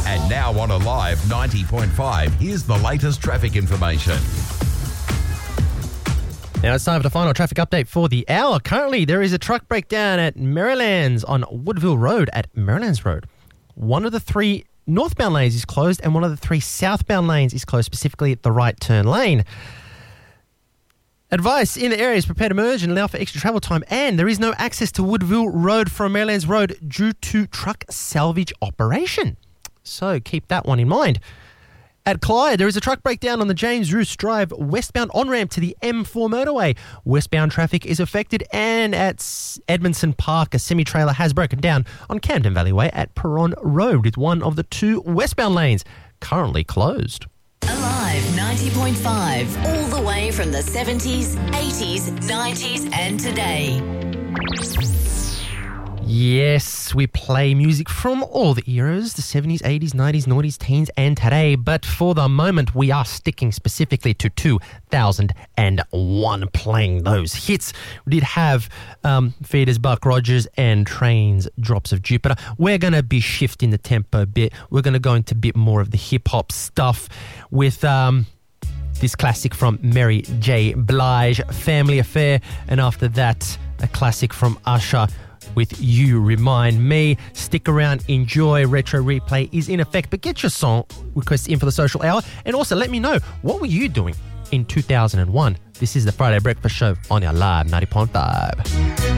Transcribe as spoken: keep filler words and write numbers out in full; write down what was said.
And now on Alive ninety point five, here's the latest traffic information. Now it's time for the final traffic update for the hour. Currently, there is a truck breakdown at Marylands on Woodville Road at Marylands Road. One of the three northbound lanes is closed and one of the three southbound lanes is closed, specifically at the right turn lane. Advice in the area is prepare to merge and allow for extra travel time, and there is no access to Woodville Road from Marylands Road due to truck salvage operation. So keep that one in mind. At Clyde, there is a truck breakdown on the James Roos Drive westbound on-ramp to the M four motorway. Westbound traffic is affected, and at Edmondson Park, a semi-trailer has broken down on Camden Valley Way at Perron Road with one of the two westbound lanes currently closed. Alive ninety point five, all the way from the seventies, eighties, nineties and today. Yes, we play music from all the eras, the seventies, eighties, nineties, noughties, teens and today. But for the moment, we are sticking specifically to two thousand one, playing those hits. We did have um, Feeders, Buck Rogers and Trains, Drops of Jupiter. We're going to be shifting the tempo a bit. We're going to go into a bit more of the hip-hop stuff with... Um, this classic from Mary J. Blige, Family Affair. And after that, a classic from Usher with You Remind Me. Stick around, enjoy. Retro Replay is in effect, but get your song requests in for the social hour. And also let me know, what were you doing in two thousand one? This is the Friday Breakfast Show on your Live ninety point five.